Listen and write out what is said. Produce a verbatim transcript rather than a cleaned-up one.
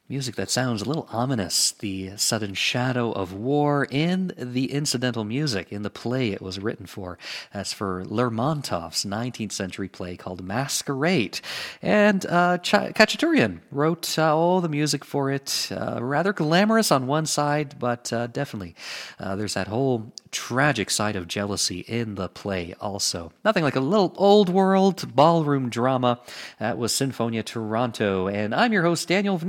Music that sounds a little ominous, the sudden shadow of war in the incidental music in the play it was written for. That's for Lermontov's nineteenth century play called Masquerade. And uh, Ch- Khachaturian wrote uh, all the music for it. Uh, rather glamorous on one side, but uh, definitely uh, there's that whole tragic side of jealousy in the play also. Nothing like a little old world ballroom drama. That was Sinfonia Toronto. And I'm your host, Daniel